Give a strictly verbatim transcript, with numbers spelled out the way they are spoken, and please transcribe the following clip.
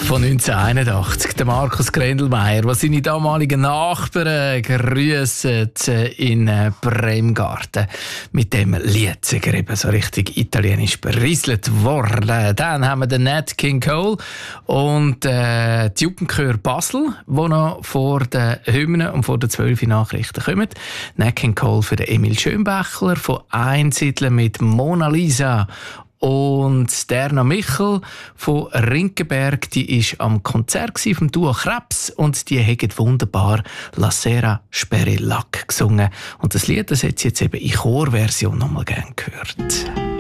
von neunzehnhunderteinundachtzig. Der Markus Grendelmeier, der seine damaligen Nachbarn grüßt in Bremgarten. Mit dem Lied ist er eben so richtig italienisch berieselt worden. Dann haben wir den Nat King Cole und äh, die Jugendchor Basel, die noch vor den Hymnen und vor den zwölf Nachrichten kommen. Nat King Cole für den Emil Schönbächler von Einsiedeln mit Mona Lisa. Und Derna Michel von Rinkenberg, die war am Konzert vom Duo Krebs und die haben wunderbar «La Sera Sperillac» gesungen. Und das Lied, das hat sie jetzt eben in Chorversion noch mal gerne gehört.